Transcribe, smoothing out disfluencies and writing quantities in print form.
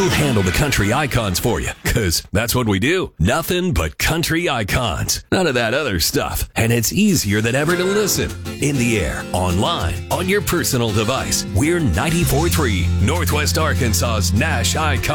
We'll handle the country icons for you, because that's what we do. Nothing but country icons. None of that other stuff. And it's easier than ever to listen. In the air, online, on your personal device. We're 94.3, Northwest Arkansas's Nash Icon.